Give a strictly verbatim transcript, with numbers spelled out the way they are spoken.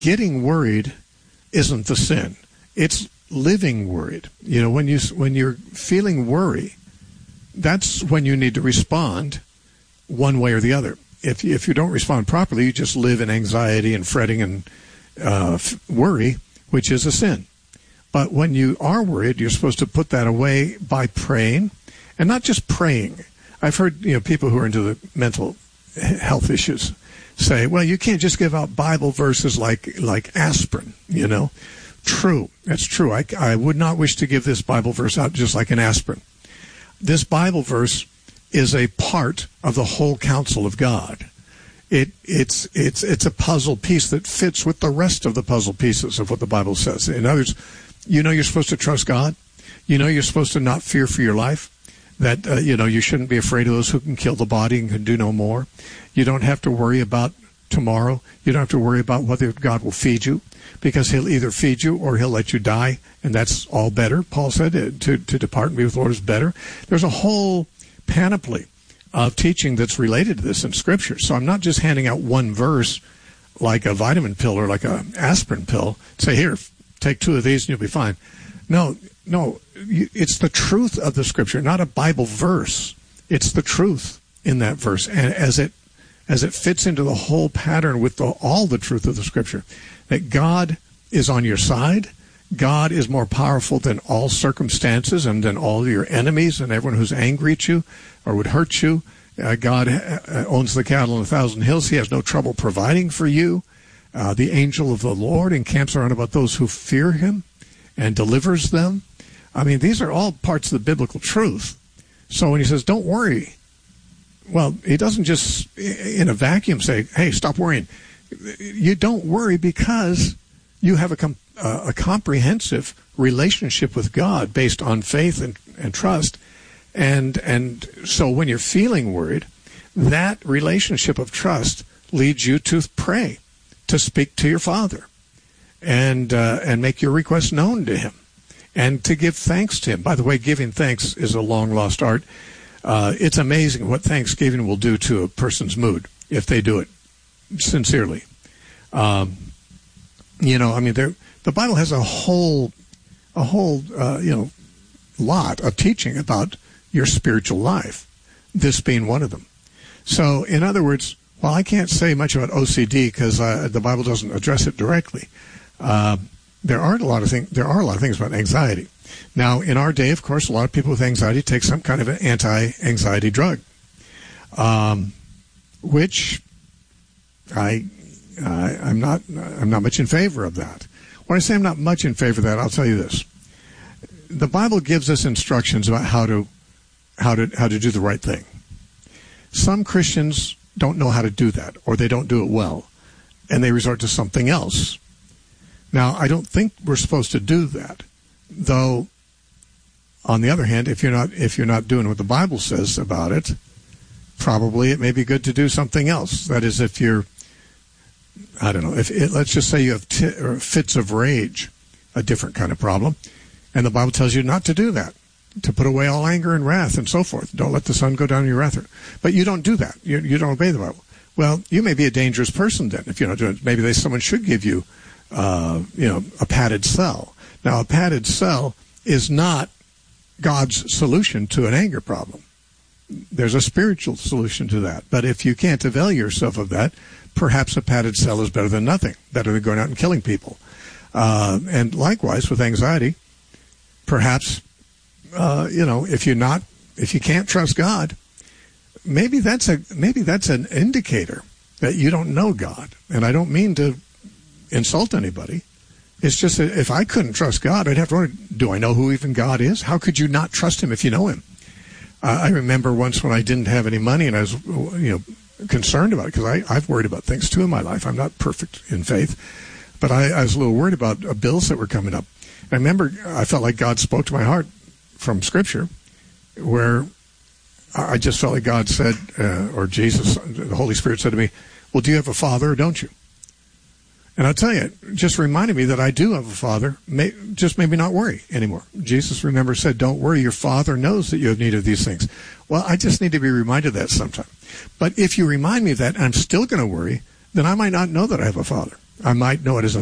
getting worried isn't the sin. It's living worried. You know, when you when you're feeling worry, that's when you need to respond one way or the other. If you, if you don't respond properly, you just live in anxiety and fretting and uh, worry, which is a sin. But when you are worried, you're supposed to put that away by praying, and not just praying. I've heard, you know, people who are into the mental health issues say, well, you can't just give out Bible verses like like aspirin, you know. True. That's true. I, I would not wish to give this Bible verse out just like an aspirin. This Bible verse is a part of the whole counsel of God. It it's it's it's a puzzle piece that fits with the rest of the puzzle pieces of what the Bible says. In other words, you know you're supposed to trust God. You know you're supposed to not fear for your life. That, uh, you know, you shouldn't be afraid of those who can kill the body and can do no more. You don't have to worry about tomorrow. You don't have to worry about whether God will feed you, because he'll either feed you or he'll let you die, and that's all better. Paul said to, to, to depart and be with the Lord is better. There's a whole panoply of teaching that's related to this in Scripture. So I'm not just handing out one verse like a vitamin pill or like an aspirin pill. Say, here, take two of these and you'll be fine. No, no, it's the truth of the Scripture, not a Bible verse. It's the truth in that verse, and as it as it fits into the whole pattern with the, all the truth of the Scripture, that God is on your side. God is more powerful than all circumstances and than all your enemies and everyone who's angry at you or would hurt you. Uh, God uh, owns the cattle on a thousand hills. He has no trouble providing for you. Uh, the angel of the Lord encamps around about those who fear him and delivers them. I mean, these are all parts of the biblical truth. So when he says, don't worry, well, he doesn't just in a vacuum say, hey, stop worrying. You don't worry because you have a, com- uh, a comprehensive relationship with God based on faith and, and trust. And, and so when you're feeling worried, that relationship of trust leads you to pray, to speak to your Father, and uh, and make your requests known to him, and to give thanks to him. By the way, giving thanks is a long-lost art. Uh, it's amazing what thanksgiving will do to a person's mood if they do it sincerely. Um, you know, I mean, there, the Bible has a whole, a whole, uh, you know, lot of teaching about your spiritual life, this being one of them. So, in other words, while I can't say much about O C D because uh, the Bible doesn't address it directly, uh, there aren't a lot of things. There are a lot of things about anxiety. Now, in our day, of course, a lot of people with anxiety take some kind of an anti-anxiety drug, um, which I, I I'm not I'm not much in favor of that. When I say I'm not much in favor of that, I'll tell you this: the Bible gives us instructions about how to how to how to do the right thing. Some Christians don't know how to do that, or they don't do it well, and they resort to something else. Now, I don't think we're supposed to do that, though. On the other hand, if you're not if you're not doing what the Bible says about it, probably it may be good to do something else. That is, if you're, I don't know, if it, let's just say you have t- or fits of rage, a different kind of problem, and the Bible tells you not to do that, to put away all anger and wrath and so forth. Don't let the sun go down your wrath. But you don't do that. You, you don't obey the Bible. Well, you may be a dangerous person then if you're not doing it. Maybe they, someone should give you, uh, you know, a padded cell. Now, a padded cell is not God's solution to an anger problem. There's a spiritual solution to that. But if you can't avail yourself of that, perhaps a padded cell is better than nothing, better than going out and killing people. Uh, and likewise with anxiety, perhaps, uh, you know, if you're not, if you can't trust God, maybe that's a maybe that's an indicator that you don't know God. And I don't mean to insult anybody. It's just that if I couldn't trust God, I'd have to wonder, do I know who even God is? How could you not trust him if you know him? Uh, I remember once when I didn't have any money and I was, you know, concerned about it, because I I've worried about things too in my life. I'm not perfect in faith, but I, I was a little worried about uh, bills that were coming up. And I remember I felt like God spoke to my heart from Scripture, where I just felt like God said, uh, or Jesus, the Holy Spirit said to me, well, do you have a father or don't you? And I'll tell you, it just reminded me that I do have a father. May, just maybe not worry anymore. Jesus, remember, said, don't worry, your Father knows that you have need of these things. Well, I just need to be reminded of that sometime. But if you remind me of that and I'm still going to worry, then I might not know that I have a father. I might know it as a